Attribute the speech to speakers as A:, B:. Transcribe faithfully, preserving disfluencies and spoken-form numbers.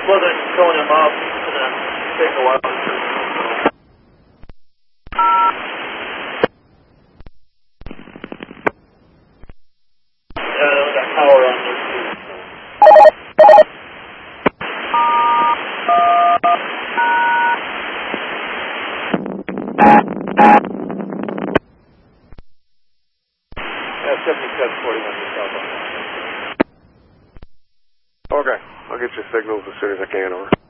A: wasn't showing him up. It's going to take a while. Yeah, we got power on there too. Yeah, seventy-seven forty-one to south.
B: Okay, I'll get you signals as soon as I can, over.